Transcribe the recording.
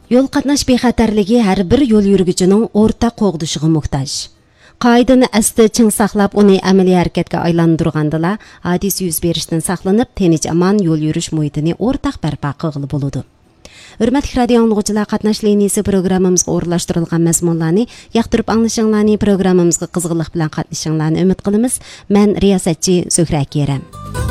Yo'l qatnash bexatarligi har bir yo'l yurguchining o'rtaq qo'g'dishiga muhtoj. Qoidani asli ching saqlab, uni amaliy harakatga aylantirgandala, hodisa yuz berishdan saqlanib, tinch aman yo'l yurish muhitini o'rtaq barpo qilib bo'ladi. Hurmatli radio anglag'uchilar, qatnash liniyasi programmamizga o'rlashtirilgan mazmunlarni yoqtirib anglashinglarni, programmamizga qiziqlik bilan qatnashinglarni umid qilamiz. Men riyosatchi Zuhra Keram.